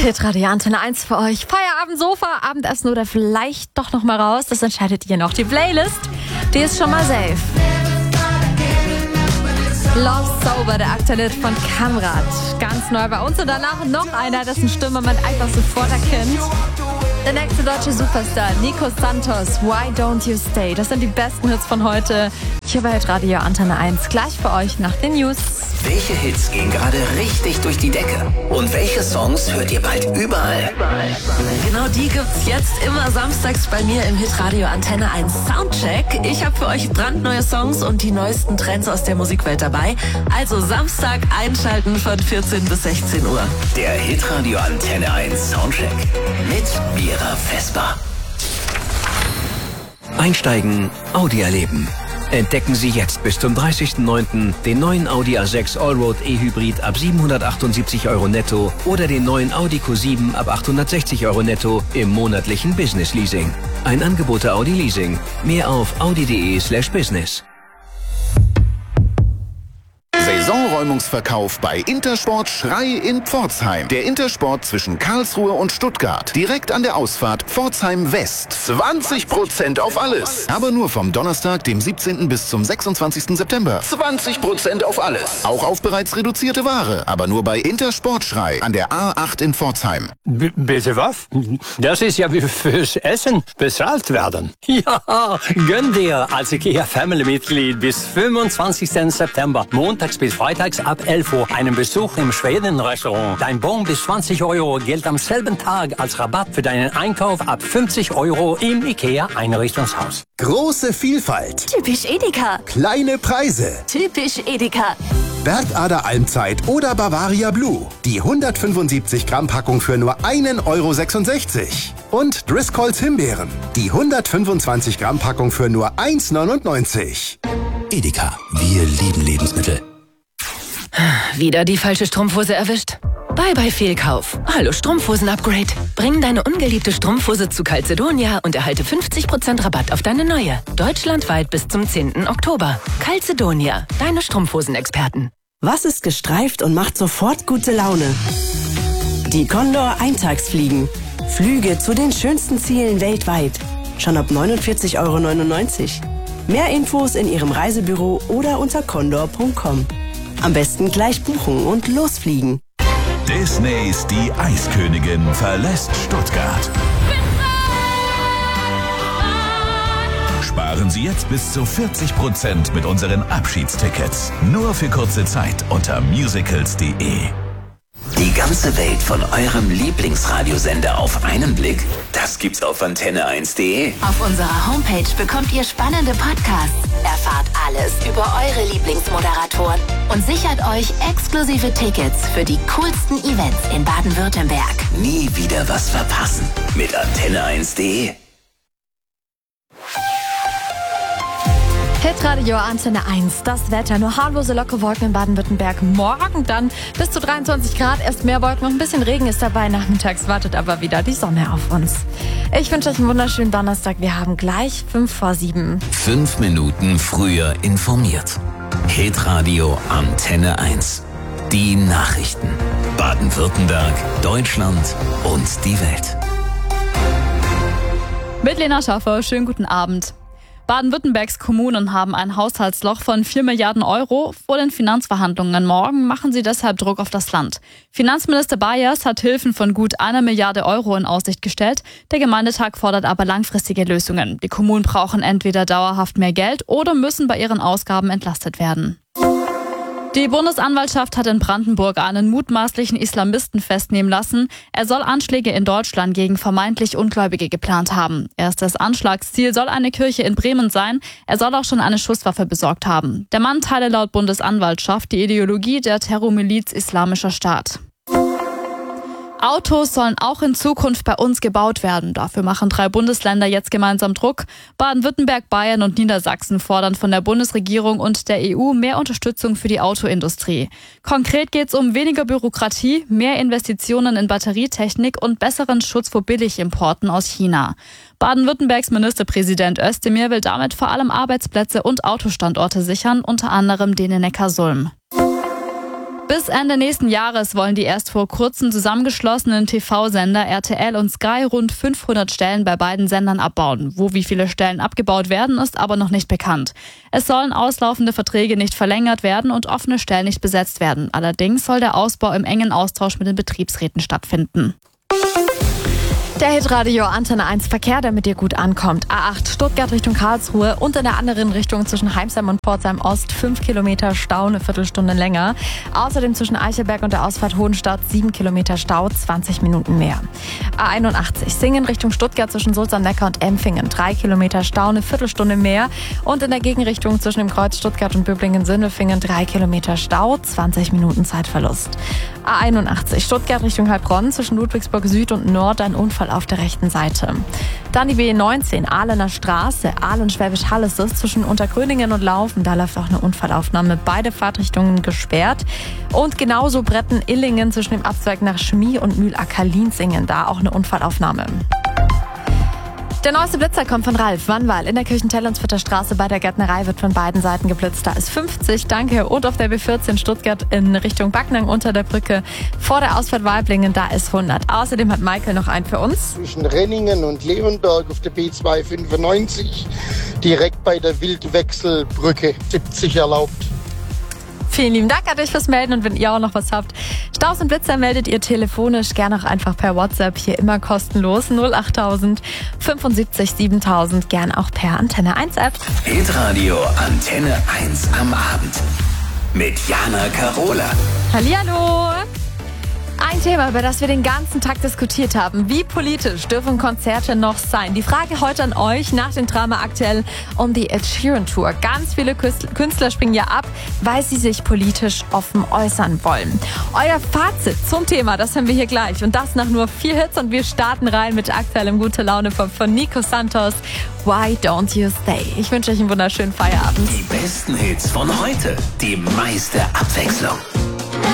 Hitradio Antenne 1 für euch. Feierabend, Sofa, Abendessen oder vielleicht doch noch mal raus. Das entscheidet ihr noch. Die Playlist, die ist schon mal safe. Love Sober, der aktuelle Hit von Kamrat. Ganz neu bei uns und danach noch einer, dessen Stimme man einfach sofort erkennt. Der nächste deutsche Superstar, Nico Santos, Why Don't You Stay? Das sind die besten Hits von heute. Hier bei Hitradio Antenne 1. Gleich für euch nach den News. Welche Hits gehen gerade richtig durch die Decke? Und welche Songs hört ihr bald überall? Genau die gibt's jetzt immer samstags bei mir im Hitradio Antenne 1 Soundcheck. Ich habe für euch brandneue Songs und die neuesten Trends aus der Musikwelt dabei. Also Samstag einschalten von 14 bis 16 Uhr. Der Hitradio Antenne 1 Soundcheck mit Mira Vesper. Einsteigen, Audi erleben. Entdecken Sie jetzt bis zum 30.09. den neuen Audi A6 Allroad E-Hybrid ab 778 € netto oder den neuen Audi Q7 ab 860 € netto im monatlichen Business Leasing. Ein Angebot der Audi Leasing. Mehr auf audi.de/business. Saisonräumungsverkauf bei Intersport Schrei in Pforzheim. Der Intersport zwischen Karlsruhe und Stuttgart. Direkt an der Ausfahrt Pforzheim West. 20% auf alles. Aber nur vom Donnerstag, dem 17. bis zum 26. September. 20% auf alles. Auch auf bereits reduzierte Ware. Aber nur bei Intersport Schrei an der A8 in Pforzheim. Bitte was? Das ist ja wie fürs Essen bezahlt werden. Ja, gönn dir als IKEA-Family-Mitglied bis 25. September, montags bis freitags ab 11 Uhr, einen Besuch im Schweden-Restaurant. Dein Bon bis 20 € gilt am selben Tag als Rabatt für deinen Einkauf ab 50 € im IKEA-Einrichtungshaus. Große Vielfalt. Typisch Edeka. Kleine Preise. Typisch Edeka. Bergader Almzeit oder Bavaria Blue. Die 175 Gramm Packung für nur 1,66 €. Und Driscolls Himbeeren. Die 125 Gramm Packung für nur 1,99 €. Edeka, wir lieben Lebensmittel. Wieder die falsche Strumpfhose erwischt? Bye Fehlkauf. Hallo Strumpfhosen-Upgrade. Bring deine ungeliebte Strumpfhose zu Calzedonia und erhalte 50% Rabatt auf deine neue. Deutschlandweit bis zum 10. Oktober. Calzedonia, deine Strumpfhosenexperten. Was ist gestreift und macht sofort gute Laune? Die Condor Eintagsfliegen. Flüge zu den schönsten Zielen weltweit. Schon ab 49,99 €. Mehr Infos in Ihrem Reisebüro oder unter condor.com. Am besten gleich buchen und losfliegen. Disneys Die Eiskönigin verlässt Stuttgart. Sparen Sie jetzt bis zu 40% mit unseren Abschiedstickets. Nur für kurze Zeit unter musicals.de. Die ganze Welt von eurem Lieblingsradiosender auf einen Blick? Das gibt's auf antenne1.de. Auf unserer Homepage bekommt ihr spannende Podcasts, erfahrt alles über eure Lieblingsmoderatoren und sichert euch exklusive Tickets für die coolsten Events in Baden-Württemberg. Nie wieder was verpassen mit antenne1.de. Hitradio Antenne 1, das Wetter. Nur harmlose Lockerwolken in Baden-Württemberg. Morgen dann bis zu 23 Grad. Erst mehr Wolken, noch ein bisschen Regen ist dabei. Nachmittags wartet aber wieder die Sonne auf uns. Ich wünsche euch einen wunderschönen Donnerstag. Wir haben gleich 6:55. 5 Minuten früher informiert. Hitradio Antenne 1. Die Nachrichten. Baden-Württemberg, Deutschland und die Welt. Mit Lena Schaffer, schönen guten Abend. Baden-Württembergs Kommunen haben ein Haushaltsloch von 4 Milliarden € vor den Finanzverhandlungen. Morgen machen sie deshalb Druck auf das Land. Finanzminister Bayers hat Hilfen von gut 1 Milliarde € in Aussicht gestellt. Der Gemeindetag fordert aber langfristige Lösungen. Die Kommunen brauchen entweder dauerhaft mehr Geld oder müssen bei ihren Ausgaben entlastet werden. Die Bundesanwaltschaft hat in Brandenburg einen mutmaßlichen Islamisten festnehmen lassen. Er soll Anschläge in Deutschland gegen vermeintlich Ungläubige geplant haben. Erstes Anschlagsziel soll eine Kirche in Bremen sein. Er soll auch schon eine Schusswaffe besorgt haben. Der Mann teile laut Bundesanwaltschaft die Ideologie der Terrormiliz Islamischer Staat. Autos sollen auch in Zukunft bei uns gebaut werden. Dafür machen 3 Bundesländer jetzt gemeinsam Druck. Baden-Württemberg, Bayern und Niedersachsen fordern von der Bundesregierung und der EU mehr Unterstützung für die Autoindustrie. Konkret geht es um weniger Bürokratie, mehr Investitionen in Batterietechnik und besseren Schutz vor Billigimporten aus China. Baden-Württembergs Ministerpräsident Özdemir will damit vor allem Arbeitsplätze und Autostandorte sichern, unter anderem den in Neckarsulm. Bis Ende nächsten Jahres wollen die erst vor kurzem zusammengeschlossenen TV-Sender RTL und Sky rund 500 Stellen bei beiden Sendern abbauen. Wo wie viele Stellen abgebaut werden, ist aber noch nicht bekannt. Es sollen auslaufende Verträge nicht verlängert werden und offene Stellen nicht besetzt werden. Allerdings soll der Ausbau im engen Austausch mit den Betriebsräten stattfinden. Der Hitradio Antenne 1 Verkehr, der mit dir gut ankommt. A8 Stuttgart Richtung Karlsruhe und in der anderen Richtung zwischen Heimsheim und Pforzheim Ost 5 Kilometer Stau, eine Viertelstunde länger. Außerdem zwischen Eichelberg und der Ausfahrt Hohenstadt 7 Kilometer Stau, 20 Minuten mehr. A81 Singen Richtung Stuttgart zwischen Sulz am Neckar und Empfingen 3 Kilometer Stau, eine Viertelstunde mehr. Und in der Gegenrichtung zwischen dem Kreuz Stuttgart und Böblingen-Sindelfingen 3 Kilometer Stau, 20 Minuten Zeitverlust. A81 Stuttgart Richtung Heilbronn zwischen Ludwigsburg Süd und Nord ein Unfall auf der rechten Seite. Dann die B19 Ahlener Straße, Ahlen-Schwäbisch Hall ist es, zwischen Untergröningen und Laufen. Da läuft auch eine Unfallaufnahme. Beide Fahrtrichtungen gesperrt. Und genauso Bretten-Illingen zwischen dem Abzweig nach Schmie und Mühlacker-Linsingen. Da auch eine Unfallaufnahme. Der neueste Blitzer kommt von Ralf Wannwall. In der Kirchentell-und-Vierter Straße bei der Gärtnerei wird von beiden Seiten geblitzt. Da ist 50, danke. Und auf der B14 Stuttgart in Richtung Backnang unter der Brücke vor der Ausfahrt Waiblingen, da ist 100. Außerdem hat Michael noch einen für uns. Zwischen Renningen und Leonberg auf der B295, direkt bei der Wildwechselbrücke, 70 erlaubt. Vielen lieben Dank an euch fürs Melden und wenn ihr auch noch was habt, Staus und Blitzer meldet ihr telefonisch, gerne auch einfach per WhatsApp, hier immer kostenlos 08000 75 7000, gern auch per Antenne 1 App. Hitradio Antenne 1 am Abend mit Jana Karola. Hallihallo! Ein Thema, über das wir den ganzen Tag diskutiert haben. Wie politisch dürfen Konzerte noch sein? Die Frage heute an euch nach dem Drama aktuell um die Ed Sheeran Tour. Ganz viele Künstler springen ja ab, weil sie sich politisch offen äußern wollen. Euer Fazit zum Thema, das hören wir hier gleich. Und das nach nur 4 Hits und wir starten rein mit aktuellem Gute-Laune-Pop von Nico Santos. Why Don't You Stay? Ich wünsche euch einen wunderschönen Feierabend. Die besten Hits von heute, die meiste Abwechslung.